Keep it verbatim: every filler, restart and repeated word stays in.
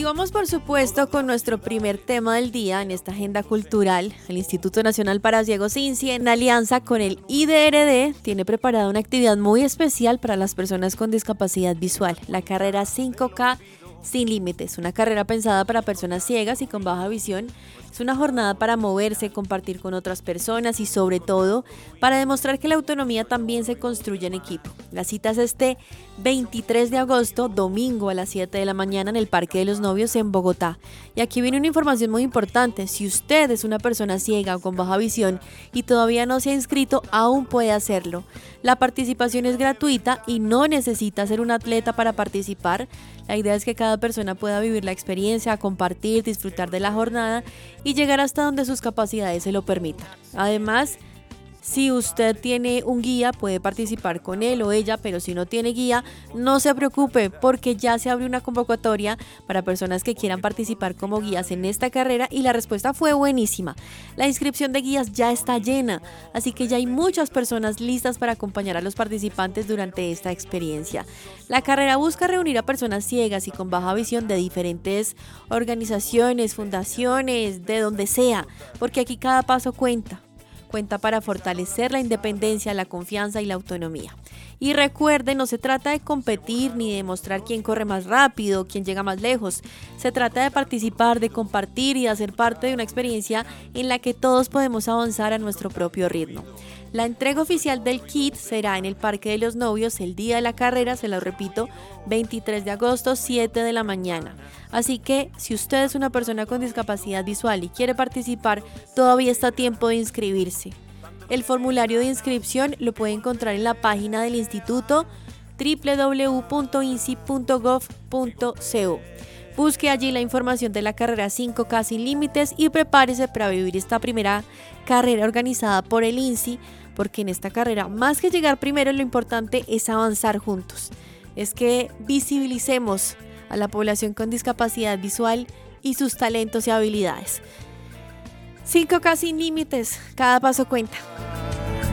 Y vamos por supuesto con nuestro primer tema del día en esta agenda cultural. El Instituto Nacional para Ciegos INSI, en alianza con el I D R D, tiene preparada una actividad muy especial para las personas con discapacidad visual, la carrera cinco K Sin Límites, una carrera pensada para personas ciegas y con baja visión. Es una jornada para moverse, compartir con otras personas y sobre todo para demostrar que la autonomía también se construye en equipo. La cita es este veintitrés de agosto, domingo a las siete de la mañana en el Parque de los Novios en Bogotá. Y aquí viene una información muy importante: si usted es una persona ciega o con baja visión y todavía no se ha inscrito, aún puede hacerlo. La participación es gratuita y no necesita ser un atleta para participar. La idea es que cada persona pueda vivir la experiencia, compartir, disfrutar de la jornada y llegar hasta donde sus capacidades se lo permitan. Además, si usted tiene un guía, puede participar con él o ella, pero si no tiene guía, no se preocupe, porque ya se abre una convocatoria para personas que quieran participar como guías en esta carrera y la respuesta fue buenísima. La inscripción de guías ya está llena, así que ya hay muchas personas listas para acompañar a los participantes durante esta experiencia. La carrera busca reunir a personas ciegas y con baja visión de diferentes organizaciones, fundaciones, de donde sea, porque aquí cada paso cuenta. Cuenta para fortalecer la independencia, la confianza y la autonomía. Y recuerden, no se trata de competir ni de demostrar quién corre más rápido, quién llega más lejos. Se trata de participar, de compartir y de hacer parte de una experiencia en la que todos podemos avanzar a nuestro propio ritmo. La entrega oficial del kit será en el Parque de los Novios el día de la carrera, se lo repito, veintitrés de agosto, siete de la mañana. Así que si usted es una persona con discapacidad visual y quiere participar, todavía está a tiempo de inscribirse. El formulario de inscripción lo puede encontrar en la página del instituto doble u doble u doble u punto insi punto gov punto co. Busque allí la información de la carrera cinco K Sin Límites y prepárese para vivir esta primera carrera organizada por el INSI, porque en esta carrera, más que llegar primero, lo importante es avanzar juntos. Es que visibilicemos a la población con discapacidad visual y sus talentos y habilidades. cinco K Sin Límites, cada paso cuenta.